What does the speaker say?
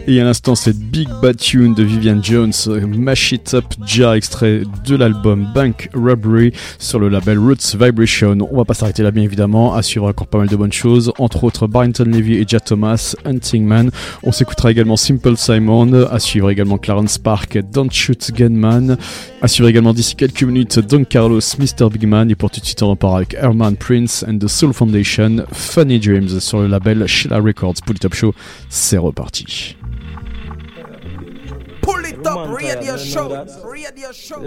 Et à l'instant, cette Big Bad Tune de Vivian Jones, Mash It Up Ja, extrait de l'album Bank Robbery sur le label Roots Vibration. On va pas s'arrêter là, bien évidemment, à suivre encore pas mal de bonnes choses, entre autres Barrington Levy et Ja Thomas, Hunting Man. On s'écoutera également Simple Simon, à suivre également Clarence Park, Don't Shoot Gunman, à suivre également d'ici quelques minutes Don Carlos, Mr. Big Man, et pour tout de suite on repart avec Herman Prince and the Soul Foundation, Funny Dreams sur le label Sheila Records. Pour le Top Show, c'est reparti. Pull it up, radio show.